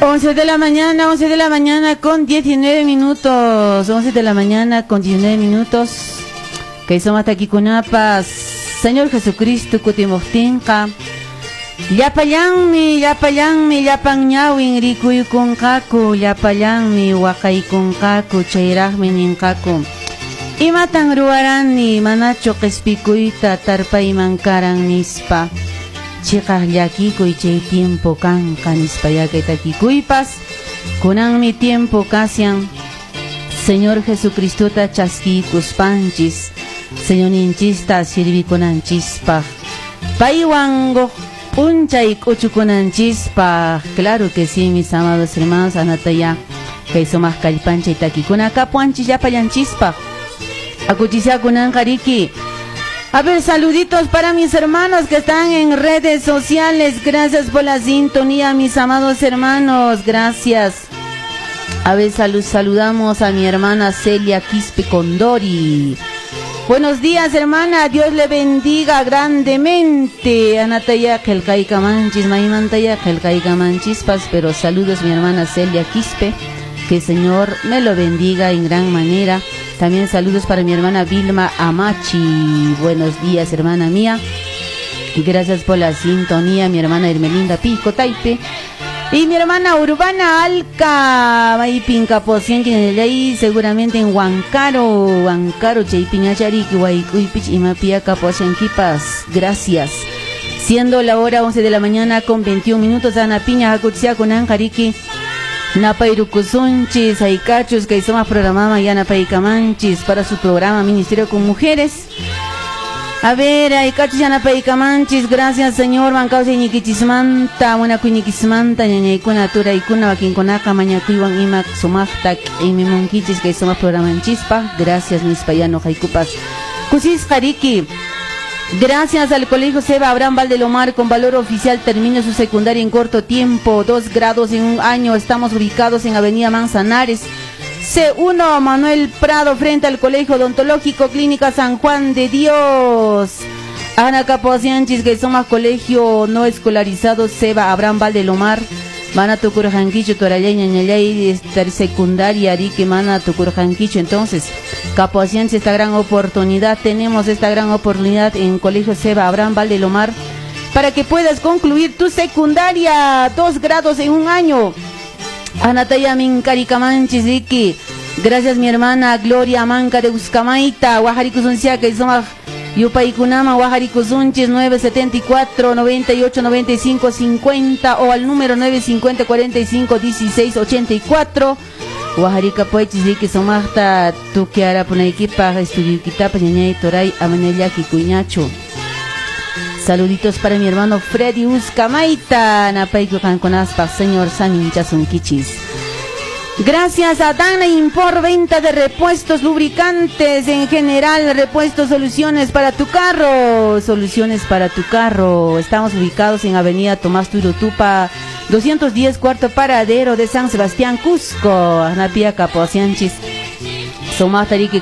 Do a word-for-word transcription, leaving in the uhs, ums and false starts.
once de la mañana, once de la mañana con diecinueve minutos. once de la mañana con diecinueve minutos. Que somos aquí con apas. Señor Jesucristo, kutimoftinka. Yapayanmi, yapayanmi, yapanñawin rikuy kunkaku. Yapayanmi, wakay kunkaku, chayrahmi ninkaku. Imatan ruwarani, manacho qespikuyta tarpay mankaran nispa. Chikaj llakikuy chay tiempo kanka nispa yakay takikuypas. Kunan mi tiempo kasian. Señor Jesucristo ta chaskikuspanchis. Señor ninchista sirvikunanchispaj. Paiwango punchay kuchukunanchispa. Claro que sí, mis amados hermanos, anataya. Kay somas kallpanchay takikuna kapuanchis yapallanchispa. Akuchisia kunan kariki. A ver, saluditos para mis hermanos que están en redes sociales. Gracias por la sintonía, mis amados hermanos. Gracias. A ver, salud, saludamos a mi hermana Celia Quispe Condori. Buenos días, hermana. Dios le bendiga grandemente. Anataya Kelkaika Manchis, Maimantaya Kelkaika Manchispas. Pero saludos, mi hermana Celia Quispe. Que el Señor me lo bendiga en gran manera. También saludos para mi hermana Vilma Amachi. Buenos días, hermana mía. Y gracias por la sintonía, mi hermana Hermelinda Pico Taipe. Y mi hermana Urbana Alca. Ahí pinca posienque en el ahí, seguramente en Huancaro. Huancaro, Chaypiñachari, Guaycuipich y Mapiaca Posienquipas. Gracias. Siendo la hora once de la mañana con veintiún minutos, Ana Piña, Acutzia con Anjariki. Napairucusunchis, Aicachus, que somos programada mañana Paicamanchis para su programa Ministerio con Mujeres. A ver, Aicachus, Yanapaicamanchis, gracias señor, Mancausa Ñiquichismanta, Buena Cuñiquismanta, Ñañaicuna, Tura Icuna, Baquinconaca, Mañacuiwan, Imac, Somachtac, y Mimonquichis, que somos programanchispa. Gracias, mis payano, Jaicupas. Cusis Jariki. Gracias al Colegio Seba Abraham Valdelomar, con valor oficial, terminó su secundaria en corto tiempo, dos grados en un año. Estamos ubicados en Avenida Manzanares, C uno, Manuel Prado, frente al Colegio Odontológico Clínica San Juan de Dios. Ana Caposianchis, que somos colegio no escolarizado Seba Abraham Valdelomar. Mana Tucurjanquicho, Torayay, Ñañayay, estar secundaria, Arique, Mana Tucurjanquicho. Entonces, Caposianchis, esta gran oportunidad, tenemos esta gran oportunidad en Colegio Seba Abraham Valdelomar para que puedas concluir tu secundaria, dos grados en un año. Anataya Mincaricamanchis, Ricky. Gracias, mi hermana Gloria Manca de Uscamaita, Guajaricuzuncia, que somos Yupaikunama, Guajaricuzunchis, nueve setenta y cuatro, noventa y ocho, noventa y cinco, cincuenta o al número nueve cincuenta, cuarenta y cinco, dieciséis, ochenta y cuatro. Guajarica Poechis, Ricky Somachta, Tuquiara, Punaiquipa, Estudio Quitapa, Ñañay, Toray, Amanellaki, Cuñacho. Saluditos para mi hermano Freddy Uscamaita, Napaico Canconaspa, señor Samin Chasunquichis. Gracias a Dana Import, venta de repuestos, lubricantes en general, repuestos, soluciones para tu carro, soluciones para tu carro. Estamos ubicados en Avenida Tomás Tuirutupa, doscientos diez, cuarto paradero de San Sebastián, Cusco. Napia Caposianchis, Somatarique